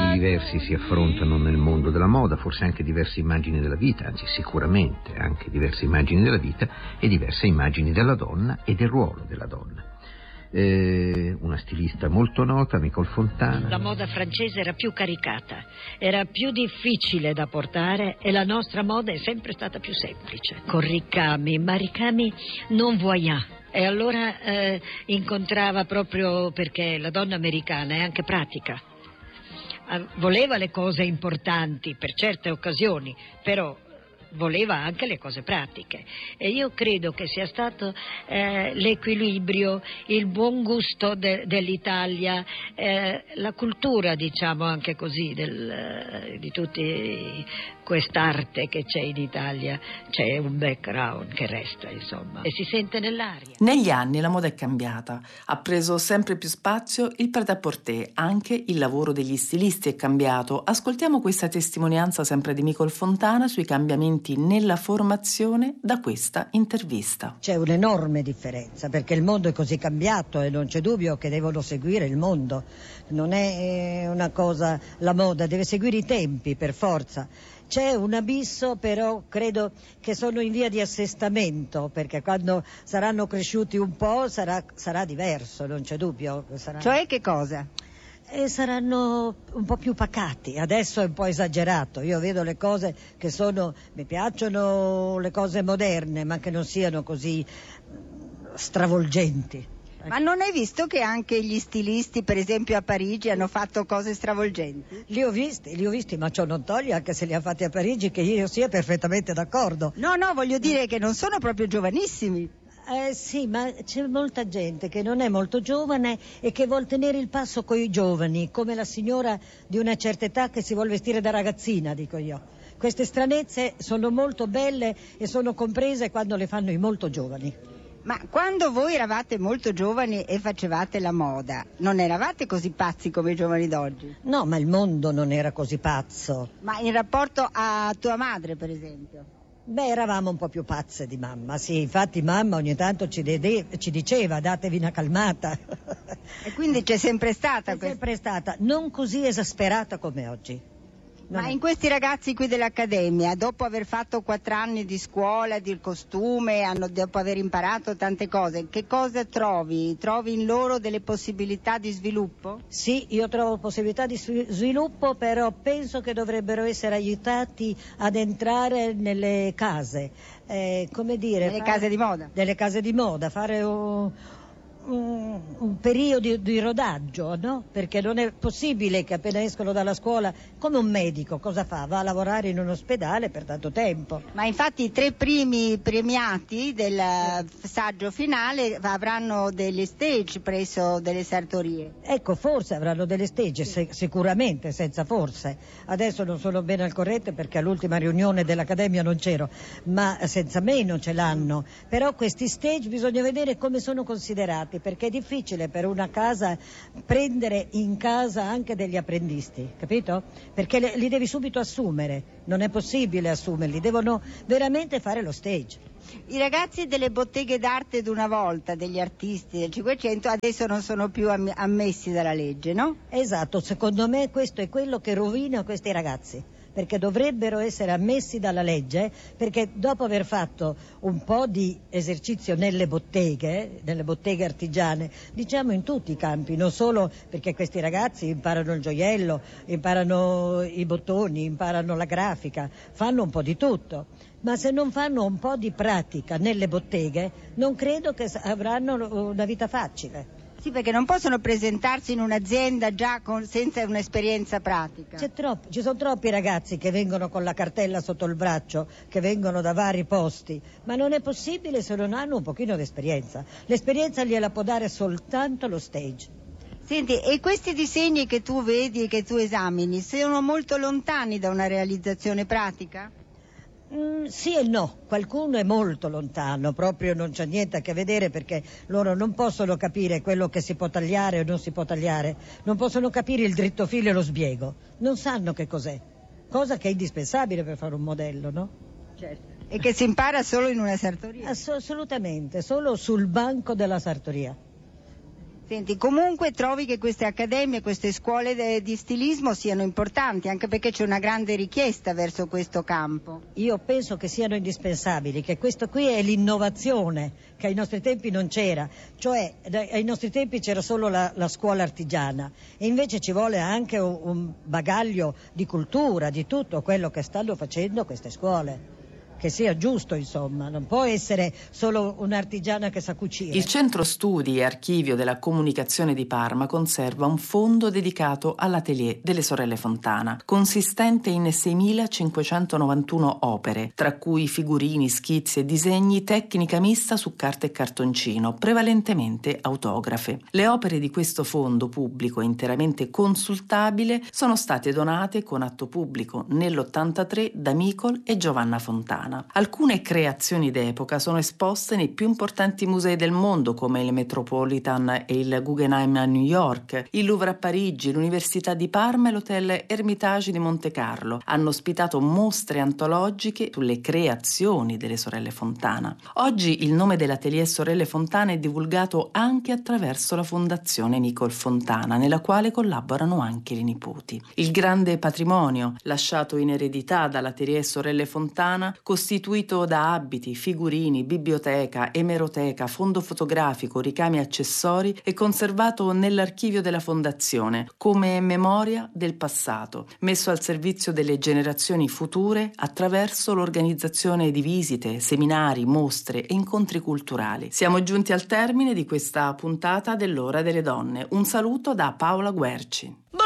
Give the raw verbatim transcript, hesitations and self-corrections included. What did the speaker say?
diversi si affrontano nel mondo della moda, forse anche diverse immagini della vita, anzi sicuramente anche diverse immagini della vita e diverse immagini della donna e del ruolo della donna. Eh, una stilista molto nota, Nicole Fontana. La moda francese era più caricata, era più difficile da portare e la nostra moda è sempre stata più semplice, con ricami, ma ricami non voyant. E allora eh, incontrava proprio perché la donna americana è anche pratica, voleva le cose importanti per certe occasioni, però voleva anche le cose pratiche e io credo che sia stato eh, l'equilibrio, il buon gusto de- dell'Italia, eh, la cultura, diciamo anche così, del, di tutti quest'arte che c'è in Italia, c'è un background che resta, insomma, e si sente nell'aria. Negli anni la moda è cambiata, ha preso sempre più spazio il prêt-à-porter, anche il lavoro degli stilisti è cambiato. Ascoltiamo questa testimonianza sempre di Nicole Fontana sui cambiamenti nella formazione da questa intervista. C'è un'enorme differenza perché il mondo è così cambiato e non c'è dubbio che devono seguire il mondo, non è una cosa, la moda deve seguire i tempi per forza. C'è un abisso, però credo che sono in via di assestamento, perché quando saranno cresciuti un po' sarà, sarà diverso, non c'è dubbio. Sarà... Cioè che cosa? E saranno un po' più pacati, adesso è un po' esagerato, io vedo le cose che sono, mi piacciono le cose moderne, ma che non siano così stravolgenti. Ma non hai visto che anche gli stilisti, per esempio a Parigi, hanno fatto cose stravolgenti? Li ho visti, li ho visti, ma ciò non toglie, anche se li ha fatti a Parigi, che io sia perfettamente d'accordo. No, no, voglio dire che non sono proprio giovanissimi. Eh, sì, ma c'è molta gente che non è molto giovane e che vuol tenere il passo coi giovani, come la signora di una certa età che si vuol vestire da ragazzina, dico io. Queste stranezze sono molto belle e sono comprese quando le fanno i molto giovani. Ma quando voi eravate molto giovani e facevate la moda, non eravate così pazzi come i giovani d'oggi? No, ma il mondo non era così pazzo. Ma in rapporto a tua madre, per esempio? Beh, eravamo un po' più pazze di mamma, sì, infatti mamma ogni tanto ci, de- ci diceva datevi una calmata. E quindi c'è sempre stata c'è questa? sempre stata, non così esasperata come oggi. Ma in questi ragazzi qui dell'Accademia, dopo aver fatto quattro anni di scuola, di costume, hanno, dopo aver imparato tante cose, che cosa trovi? Trovi in loro delle possibilità di sviluppo? Sì, io trovo possibilità di sviluppo, però penso che dovrebbero essere aiutati ad entrare nelle case, eh, come dire... Nelle fare, case di moda? Nelle case di moda, fare un... Un, un periodo di, di rodaggio, no? Perché non è possibile che appena escono dalla scuola, come un medico, cosa fa? Va a lavorare in un ospedale per tanto tempo. Ma infatti i tre primi premiati del saggio finale avranno delle stage presso delle sartorie. Ecco, forse avranno delle stage, sì. se, sicuramente, senza forse. Adesso non sono bene al corrente perché all'ultima riunione dell'Accademia non c'ero, ma senza me non ce l'hanno. Però questi stage bisogna vedere come sono considerati, perché è difficile per una casa prendere in casa anche degli apprendisti, capito? Perché le, li devi subito assumere, non è possibile assumerli, devono veramente fare lo stage. I ragazzi delle botteghe d'arte d'una volta, degli artisti del Cinquecento, adesso non sono più am- ammessi dalla legge, no? Esatto, secondo me questo è quello che rovina questi ragazzi, perché dovrebbero essere ammessi dalla legge, perché dopo aver fatto un po' di esercizio nelle botteghe, nelle botteghe artigiane, diciamo in tutti i campi, non solo perché questi ragazzi imparano il gioiello, imparano i bottoni, imparano la grafica, fanno un po' di tutto, ma se non fanno un po' di pratica nelle botteghe non credo che avranno una vita facile. Sì, perché non possono presentarsi in un'azienda già con, senza un'esperienza pratica. C'è troppo, ci sono troppi ragazzi che vengono con la cartella sotto il braccio, che vengono da vari posti, ma non è possibile se non hanno un pochino di esperienza. L'esperienza gliela può dare soltanto lo stage. Senti, e questi disegni che tu vedi e che tu esamini sono molto lontani da una realizzazione pratica? Mm, sì e no, qualcuno è molto lontano, proprio non c'è niente a che vedere perché loro non possono capire quello che si può tagliare o non si può tagliare, non possono capire il dritto filo e lo sbiego, non sanno che cos'è, cosa che è indispensabile per fare un modello, no? Certo. E che si impara solo in una sartoria? Ass- assolutamente, solo sul banco della sartoria. Senti, comunque trovi che queste accademie, queste scuole de- di stilismo siano importanti, anche perché c'è una grande richiesta verso questo campo. Io penso che siano indispensabili, che questo qui è l'innovazione che ai nostri tempi non c'era, cioè ai nostri tempi c'era solo la, la scuola artigiana e invece ci vuole anche un, un bagaglio di cultura, di tutto quello che stanno facendo queste scuole. Che sia giusto, insomma, non può essere solo un'artigiana che sa cucire. Il Centro Studi e Archivio della Comunicazione di Parma conserva un fondo dedicato all'atelier delle sorelle Fontana, consistente in seimilacinquecentonovantuno opere, tra cui figurini, schizzi e disegni, tecnica mista su carta e cartoncino, prevalentemente autografe. Le opere di questo fondo pubblico interamente consultabile sono state donate con atto pubblico nell'ottantatré da Micol e Giovanna Fontana. Alcune creazioni d'epoca sono esposte nei più importanti musei del mondo come il Metropolitan e il Guggenheim a New York, il Louvre a Parigi, l'Università di Parma e l'Hotel Hermitage di Monte Carlo. Hanno ospitato mostre antologiche sulle creazioni delle sorelle Fontana. Oggi il nome dell'atelier Sorelle Fontana è divulgato anche attraverso la Fondazione Micol Fontana, nella quale collaborano anche le nipoti. Il grande patrimonio lasciato in eredità dall'atelier Sorelle Fontana, costituito da abiti, figurini, biblioteca, emeroteca, fondo fotografico, ricami accessori, è conservato nell'archivio della Fondazione come memoria del passato, messo al servizio delle generazioni future attraverso l'organizzazione di visite, seminari, mostre e incontri culturali. Siamo giunti al termine di questa puntata dell'Ora delle Donne. Un saluto da Paola Guerci.